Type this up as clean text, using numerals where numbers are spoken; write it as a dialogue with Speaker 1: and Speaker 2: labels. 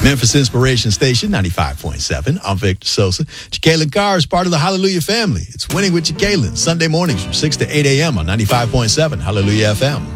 Speaker 1: Memphis Inspiration Station, 95.7. I'm Victor Sosa. Jacqueline Carr is part of the Hallelujah family. It's Winning with Jacqueline, Sunday mornings from 6 to 8 a.m. on 95.7 Hallelujah FM.